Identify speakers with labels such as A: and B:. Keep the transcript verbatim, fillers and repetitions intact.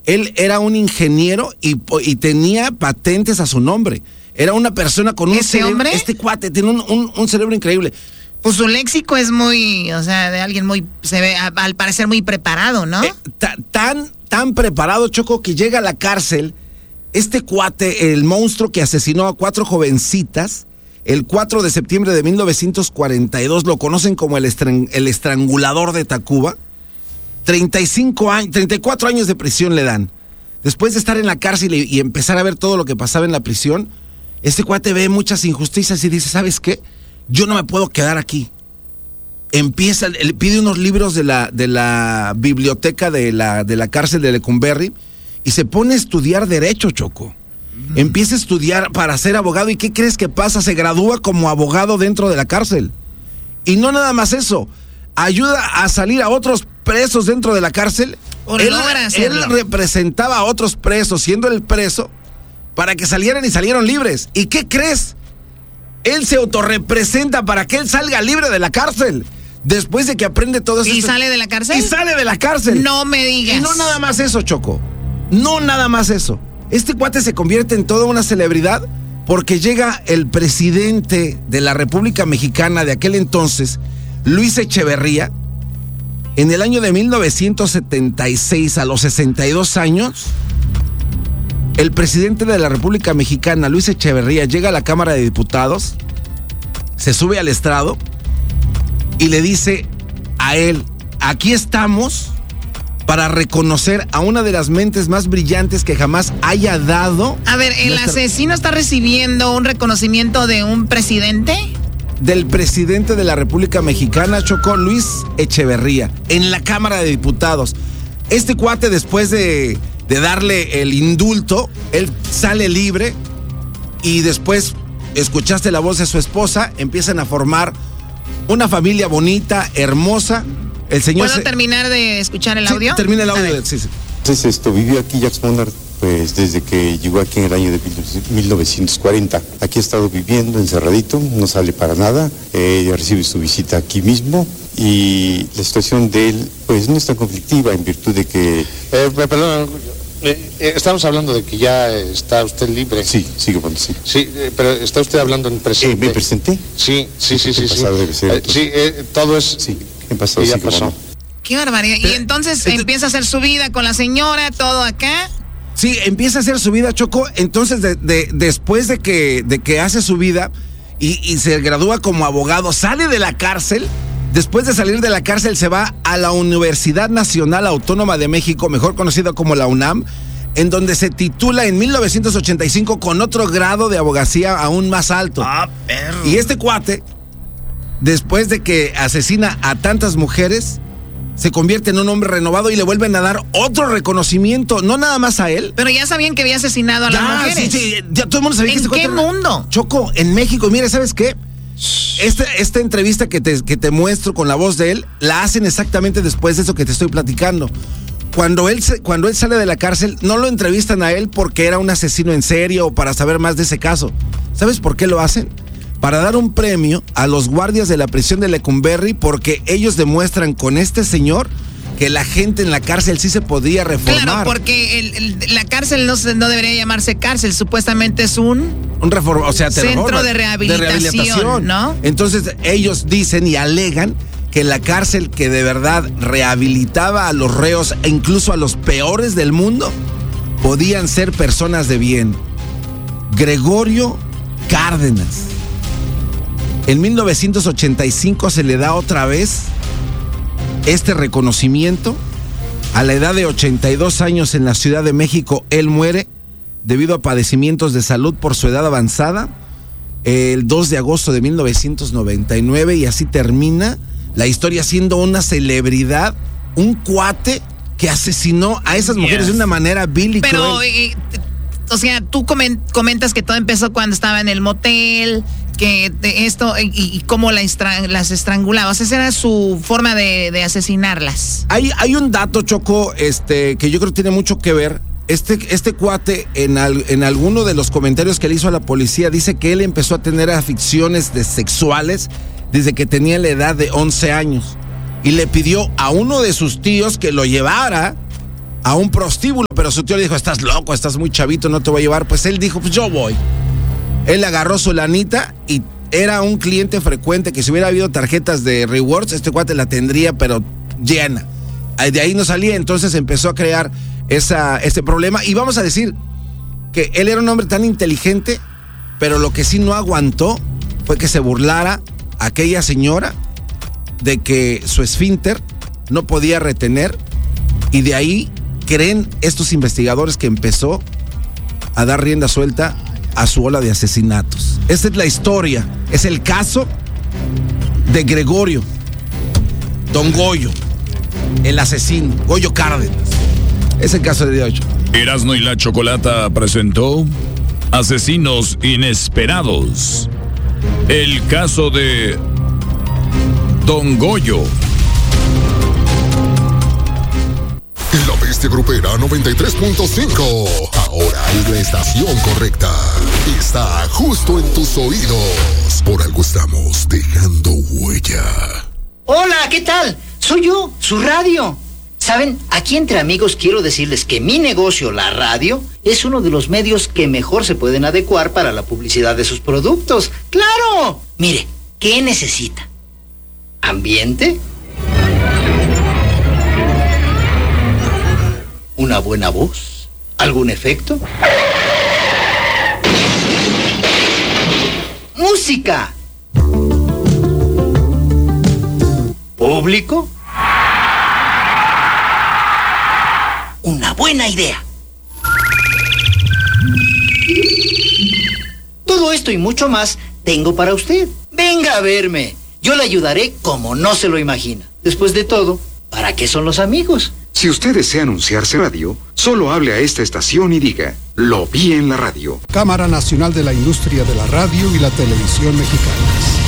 A: Él era un ingeniero y, y tenía patentes a su nombre. Era una persona con un
B: ¿Este
A: cerebro,
B: hombre?
A: Este cuate tiene un, un, un cerebro increíble.
B: Pues su léxico es muy, o sea, de alguien muy, se ve a, al parecer muy preparado, ¿no?
A: Eh, ta, tan, tan preparado, Choco, que llega a la cárcel. Este cuate, el monstruo que asesinó a cuatro jovencitas, el cuatro de septiembre de mil novecientos cuarenta y dos, lo conocen como el, estran, el estrangulador de Tacuba. treinta y cinco años, treinta y cuatro años de prisión le dan. Después de estar en la cárcel y, y empezar a ver todo lo que pasaba en la prisión, este cuate ve muchas injusticias y dice, ¿sabes qué? Yo no me puedo quedar aquí. Empieza, le pide unos libros de la, de la biblioteca de la, de la cárcel de Lecumberri y se pone a estudiar Derecho, Choco. Mm. Empieza a estudiar para ser abogado. ¿Y qué crees que pasa? Se gradúa como abogado dentro de la cárcel. Y no nada más eso, ayuda a salir a otros presos dentro de la cárcel. Él, él representaba a otros presos, siendo el preso, para que salieran y salieron libres. ¿Y qué crees? Él se autorrepresenta para que él salga libre de la cárcel. Después de que aprende todo eso.
B: ¿Y sale de la cárcel?
A: Y sale de la cárcel.
B: No me digas.
A: Y no nada más eso, Choco. No nada más eso. Este cuate se convierte en toda una celebridad porque llega el presidente de la República Mexicana de aquel entonces, Luis Echeverría, en el año de mil novecientos setenta y seis, a los sesenta y dos años. El presidente de la República Mexicana, Luis Echeverría, llega a la Cámara de Diputados, se sube al estrado y le dice a él, aquí estamos para reconocer a una de las mentes más brillantes que jamás haya dado.
B: A ver, ¿el nuestra... asesino está recibiendo un reconocimiento de un presidente?
A: Del presidente de la República Mexicana, Chocó, Luis Echeverría, en la Cámara de Diputados. Este cuate, después de... de darle el indulto, él sale libre y después escuchaste la voz de su esposa, empiezan a formar una familia bonita, hermosa. El señor
B: ¿Puedo
A: se...
B: terminar de escuchar el
A: sí,
B: audio?
A: Termina el audio. Sí, sí.
C: Entonces esto, vivió aquí Jacques Monard pues desde que llegó aquí en el año de mil novecientos cuarenta. Aquí ha estado viviendo encerradito, no sale para nada, eh, recibe su visita aquí mismo. Y la situación de él, pues no es tan conflictiva en virtud de que...
D: Eh, perdón, eh, eh, estamos hablando de que ya está usted libre.
C: Sí, sigue cuando sí.
D: Sí, eh, pero está usted hablando en presente.
C: Eh, ¿Me presenté?
D: Sí, sí, sí, sí. sí.
C: Debe ser,
D: eh, sí eh, todo es...
C: Sí, en pasado
D: ya
C: sí,
D: pasó.
C: No.
B: Qué barbaridad. Y entonces
A: Entonces,
B: empieza a hacer su vida con la señora, todo acá.
A: Sí, empieza a hacer su vida, Choco. Entonces, de, de, después de que, de que hace su vida y, y se gradúa como abogado, sale de la cárcel. Después de salir de la cárcel se va a la Universidad Nacional Autónoma de México, mejor conocida como la UNAM, en donde se titula en mil novecientos ochenta y cinco con otro grado de abogacía aún más alto.
B: Ah, perro.
A: Y este cuate, después de que asesina a tantas mujeres, se convierte en un hombre renovado y le vuelven a dar otro reconocimiento, no nada más a él.
B: Pero ya sabían que había asesinado a
A: ya,
B: las mujeres.
A: Sí, sí, ya todo el mundo sabía que
B: ¿En
A: este
B: qué
A: cuate era...
B: mundo?
A: Choco, en México. Y mire, ¿sabes qué? Esta, esta entrevista que te, que te muestro con la voz de él, la hacen exactamente después de eso que te estoy platicando. Cuando él, cuando él sale de la cárcel, no lo entrevistan a él porque era un asesino en serio o para saber más de ese caso. ¿Sabes por qué lo hacen? Para dar un premio a los guardias de la prisión de Lecumberri, porque ellos demuestran con este señor que la gente en la cárcel sí se podía reformar.
B: Claro, porque el, el, la cárcel no, no debería llamarse cárcel, supuestamente es un...
A: Un reforma, o sea, te
B: centro
A: reforma,
B: de rehabilitación,
A: de rehabilitación,
B: ¿no?
A: Entonces ellos dicen y alegan que la cárcel que de verdad rehabilitaba a los reos e incluso a los peores del mundo podían ser personas de bien. Gregorio Cárdenas. En mil novecientos ochenta y cinco se le da otra vez este reconocimiento. A la edad de ochenta y dos años en la Ciudad de México, él muere debido a padecimientos de salud por su edad avanzada, el dos de agosto de mil novecientos noventa y nueve, y así termina la historia siendo una celebridad, un cuate que asesinó a esas mujeres yes. de una manera vil y
B: Pero,
A: cruel.
B: Eh, o sea, tú comentas que todo empezó cuando estaba en el motel, que de esto y, y cómo la estra, las estrangulaba. O sea, esa era su forma de, de asesinarlas.
A: Hay, hay un dato, Choco, este, que yo creo que tiene mucho que ver. Este, este cuate, en, al, en alguno de los comentarios que le hizo a la policía, dice que él empezó a tener aficiones de sexuales desde que tenía la edad de once años. Y le pidió a uno de sus tíos que lo llevara a un prostíbulo, pero su tío le dijo, estás loco, estás muy chavito, no te voy a llevar. Pues él dijo, pues yo voy. Él agarró su lanita y era un cliente frecuente que si hubiera habido tarjetas de rewards, este cuate la tendría, pero llena. De ahí no salía, entonces empezó a crear esa, ese problema. Y vamos a decir que él era un hombre tan inteligente, pero lo que sí no aguantó fue que se burlara aquella señora de que su esfínter no podía retener, y de ahí creen estos investigadores que empezó a dar rienda suelta a su ola de asesinatos. Esta es la historia, es el caso de Gregorio, Don Goyo, el asesino, Goyo Cárdenas. Es el caso de día ocho.
E: Erasmo y la Chocolata presentó Asesinos Inesperados. El caso de Don Goyo.
F: La Bestia Grupera noventa y tres punto cinco. Ahora es la estación correcta. Está justo en tus oídos. Por algo estamos dejando huella.
G: Hola, ¿qué tal? Soy yo, su radio. Saben, aquí entre amigos quiero decirles que mi negocio, la radio, es uno de los medios que mejor se pueden adecuar para la publicidad de sus productos. ¡Claro! Mire, ¿qué necesita? ¿Ambiente? ¿Una buena voz? ¿Algún efecto? ¡Música! ¿Público? Una buena idea. Todo esto y mucho más tengo para usted. Venga a verme. Yo le ayudaré como no se lo imagina. Después de todo, ¿para qué son los amigos?
H: Si usted desea anunciarse en radio, solo hable a esta estación y diga, lo vi en la radio.
I: Cámara Nacional de la Industria de la Radio y la Televisión Mexicanas.